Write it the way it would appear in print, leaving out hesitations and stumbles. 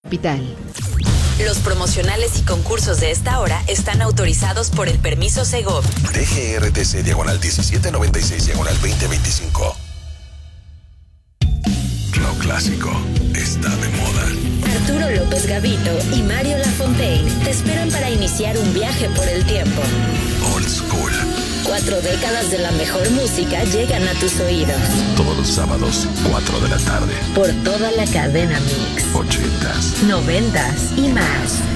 Capital. Los promocionales y concursos de esta hora están autorizados por el permiso Segov. DGRTC /1796/2025. Lo clásico está de moda. Arturo López Gavito y Mario Lafontaine te esperan para iniciar un viaje por el tiempo. Old School. 4 décadas de la mejor música llegan a tus oídos. Todos los sábados, 4 de la tarde. Por toda la cadena Mix. 80s, 90s y más.